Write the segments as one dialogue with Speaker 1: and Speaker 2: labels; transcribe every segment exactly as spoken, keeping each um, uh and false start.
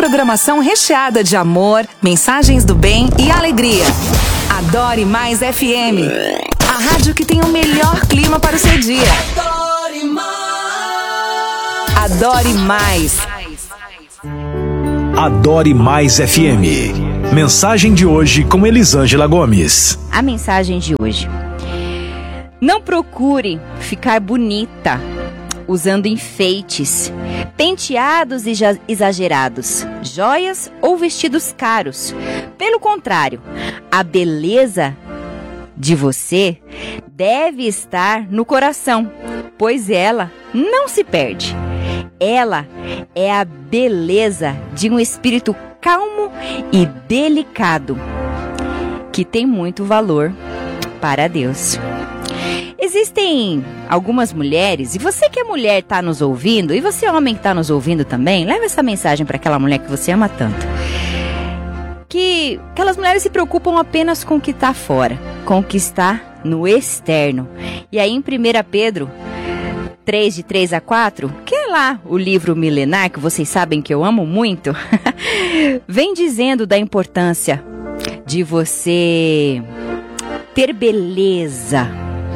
Speaker 1: programação recheada de amor, mensagens do bem e alegria. Adore Mais F M, a rádio que tem o melhor clima para o seu dia. Adore Mais. Adore Mais.
Speaker 2: Adore Mais F M. Mensagem de hoje com Elisângela Gomes.
Speaker 3: A mensagem de hoje: não procure ficar bonita usando enfeites, penteados exagerados, joias ou vestidos caros. Pelo contrário, a beleza de você deve estar no coração, pois ela não se perde. Ela é a beleza de um espírito calmo e delicado, que tem muito valor para Deus. Existem algumas mulheres, e você que é mulher está nos ouvindo, e você homem que está nos ouvindo também, leva essa mensagem para aquela mulher que você ama tanto. Que aquelas mulheres se preocupam apenas com o que está fora, com o que está no externo. E aí em primeira Pedro três, de três a quatro, que é lá o livro milenar, que vocês sabem que eu amo muito, vem dizendo da importância de você ter beleza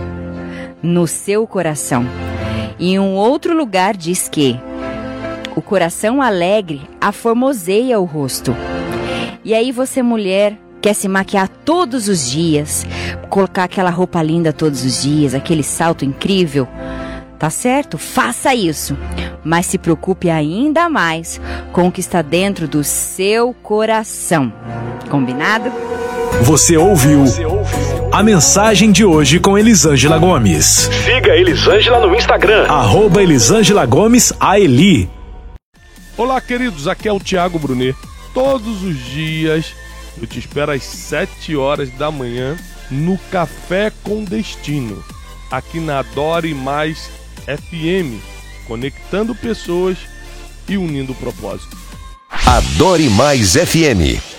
Speaker 3: no seu coração. E em um outro lugar diz que o coração alegre aformoseia o rosto. E aí você, mulher, quer se maquiar todos os dias, colocar aquela roupa linda todos os dias, aquele salto incrível, tá certo? Faça isso, mas se preocupe ainda mais com o que está dentro do seu coração. Combinado?
Speaker 2: Você ouviu a mensagem de hoje com Elisângela Gomes. Siga Elisângela no Instagram, arroba Elisângela Gomes A Eli.
Speaker 4: Olá, queridos, aqui é o Thiago Brunet. Todos os dias eu te espero às sete horas da manhã no Café com Destino, aqui na Adore Mais F M, conectando pessoas e unindo o propósito.
Speaker 5: Adore Mais F M.